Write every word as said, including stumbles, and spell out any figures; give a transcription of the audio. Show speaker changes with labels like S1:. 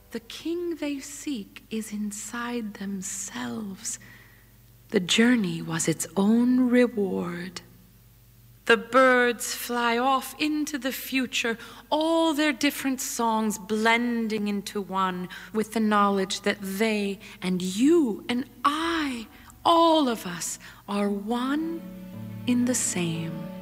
S1: The king they seek is inside themselves. The journey was its own reward. The birds fly off into the future, all their different songs blending into one with the knowledge that they and you and I, all of us, are one in the same.